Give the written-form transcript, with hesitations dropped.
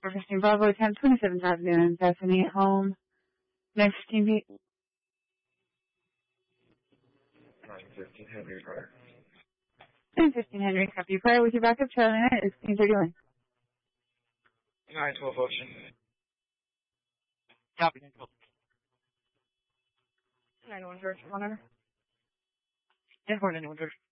15 Bravo, 10, 27 Avenue, Bethany at home. Next 15 feet. 915 Henry Prior. 915 Henry, copy prior with your backup, Charlie 9, 1631. 912 Ocean. Copy, 912. 91 George, monitor. 10-4, 91 George.